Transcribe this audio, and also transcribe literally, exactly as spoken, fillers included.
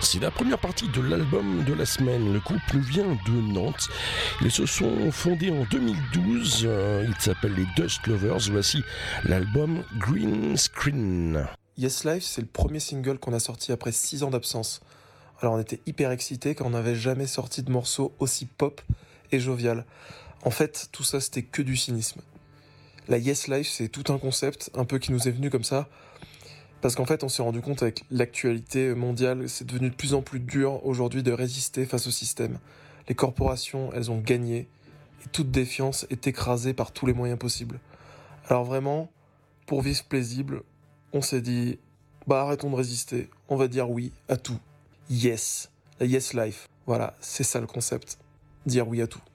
C'est la première partie de l'album de la semaine. Le groupe nous vient de Nantes. Ils se sont fondés en deux mille douze. Euh, ils s'appellent les Dust Lovers. Voici l'album Green Screen. Yes Life, c'est le premier single qu'on a sorti après six ans d'absence. Alors on était hyper excités car on n'avait jamais sorti de morceau aussi pop et jovial. En fait, tout ça c'était que du cynisme. La Yes Life, c'est tout un concept, un peu qui nous est venu comme ça, parce qu'en fait on s'est rendu compte avec l'actualité mondiale, c'est devenu de plus en plus dur aujourd'hui de résister face au système. Les corporations, elles ont gagné, et toute défiance est écrasée par tous les moyens possibles. Alors vraiment, pour vivre paisible, on s'est dit, bah arrêtons de résister, on va dire oui à tout. Yes, la Yes Life, voilà, c'est ça le concept, dire oui à tout.